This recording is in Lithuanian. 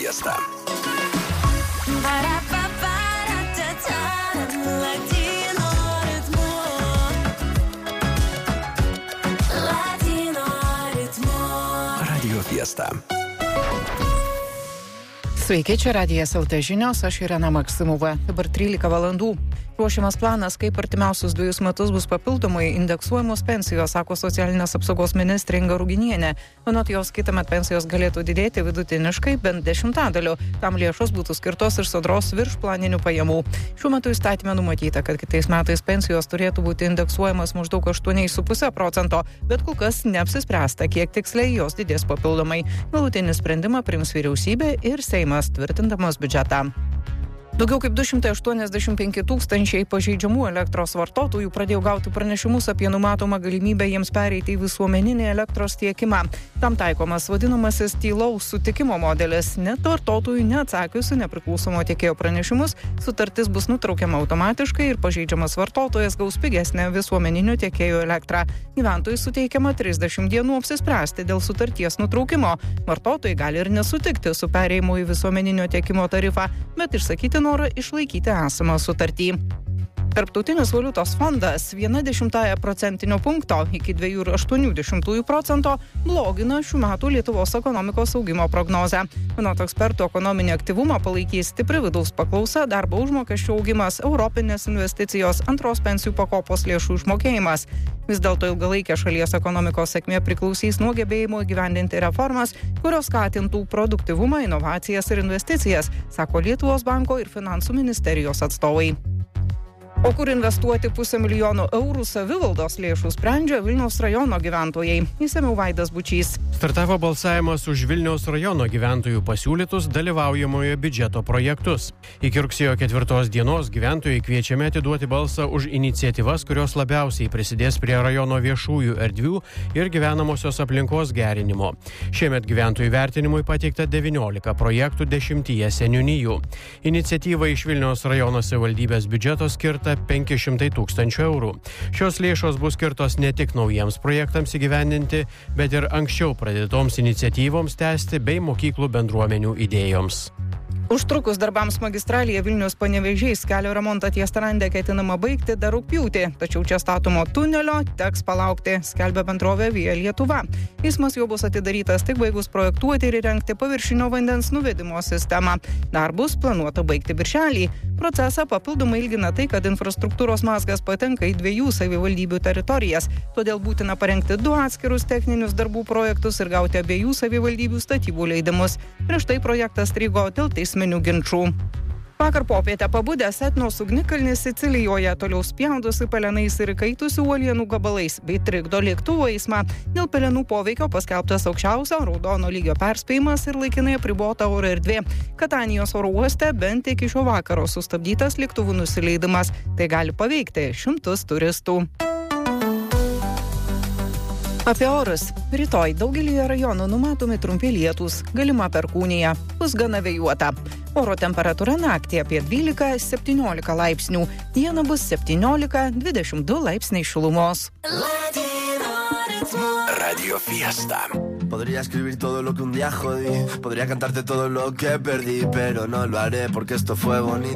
Fiesta. Radio Fiesta. Sveiki, čia Radijas LT žinios, aš Irena Maksimova. Dabar 13 valandų. Ruošiamas planas, kaip artimiausius 2 metus bus papildomai indeksuojamos pensijos, sako socialinės apsaugos ministrė Inga Ruginienė. Anot jos, kitąmet pensijos galėtų didėti vidutiniškai bent 10%. Tam lėšos būtų skirtos iš sodros viršplaninių pajamų. Šiuo metu įstatyme numatyta, kad kitais metais pensijos turėtų būti indeksuojamas maždaug 8,5%, bet kol kas neapsispręsta, kiek tiksliai jos didės papildomai. Galutinį sprendimą priims vyriausybė ir Seimas, tvirtindamas biudžetą. Daugiau kaip 285 000 pažeidžiamų elektros vartotojų pradėjo gauti pranešimus apie numatomą galimybę jiems pereiti į visuomeninį elektros tiekimą. Tam taikomas vadinamasis tylaus sutikimo modelis. Net vartotojų neatsakiusių nepriklausomo tiekėjo pranešimus, sutartis bus nutraukiama automatiškai ir pažeidžiamas vartotojas gaus pigesnę visuomeninio tiekėjo elektrą. Gyventojai suteikiama 30 dienų apsispręsti dėl sutarties nutraukimo. Vartotojai gali ir nesutikti su perėjimu į visuomeninio tiekimo tarifą, bet išsakyti norą išlaikyti esamą sutartį. Tarptautinis valiutos fondas 0,1% punkto iki 2,8% blogina šių metų Lietuvos ekonomikos augimo prognozę. Anot ekspertų, ekonominį aktyvumą palaikys stipri vidaus paklausa, darbo užmokesčio augimas, europinės investicijos, antros pensijų pakopos lėšų išmokėjimas. Vis dėlto ilgalaikė šalies ekonomikos sėkmė priklausys nuo gebėjimo įgyvendinti reformas, kurios skatintų produktyvumą, inovacijas ir investicijas, sako Lietuvos banko ir finansų ministerijos atstovai. O kur investuoti 500 000 eurų savivaldos lėšų sprendžia Vilniaus rajono gyventojai. Išsamiau Vaidas Bučys. Startavo balsavimas už Vilniaus rajono gyventojų pasiūlytus dalyvaujamojo biudžeto projektus. Iki rugsėjo 4 dienos gyventojai kviečiami atiduoti balsą už iniciatyvas, kurios labiausiai prisidės prie rajono viešųjų erdvių ir gyvenamosios aplinkos gerinimo. Šiemet gyventojų vertinimui pateikta 19 projektų 10 seniūnijų. Iniciatyva iš Vilniaus rajono savivaldybės biudžeto skirta 500 000 eurų. Šios lėšos bus skirtos ne tik naujiems projektams įgyvendinti, bet ir anksčiau pradėtoms iniciatyvoms tęsti bei mokyklų bendruomenių idėjoms. Užtrukus darbams magistralėje Vilnius-Panevėžys kelio remontą ties Tarande ketinama baigti dar rugpjūtį, tačiau čia statomo tunelio teks palaukti, skelbia bendrovė Via Lietuva. Eismas jau bus atidarytas tik baigus projektuoti ir įrengti paviršinio vandens nuvedimo sistemą. Darbus planuota baigti birželį. Procesą papildomai ilgina tai, kad infrastruktūros mazgas patenka į 2 savivaldybių teritorijas, todėl būtina parengti 2 atskirus techninius darbų projektus ir gauti abiejų savivaldybių statybų leidimus. Prieš tai projektas strigo dėl teisminių ginčų. Vakar popietę pabudęs Etnos ugnikalnis Sicilijoje toliau spjaudosi pelenais ir įkaitusių uolienų gabalais bei trikdo lėktuvų eismą. Dėl pelenų poveikio paskelbtas aukščiausio raudono lygio perspėjimas ir laikinai apribota oro erdvė. Katanijos oro uoste bent iki šio vakaro sustabdytas lėktuvų nusileidimas. Tai gali paveikti šimtus turistų. Apie orus. Rytoj daugelį rajonų numatomi trumpi lietūs, galima perkūnija, bus gana vėjuota. Oro temperatūra naktį apie 12-17 laipsnių, dieną bus 17-22 laipsniai šilumos. Radio Fiesta. Podría escribir todo lo que un día jodí, podría cantarte todo lo que perdí, pero no lo haré porque esto fue bonito.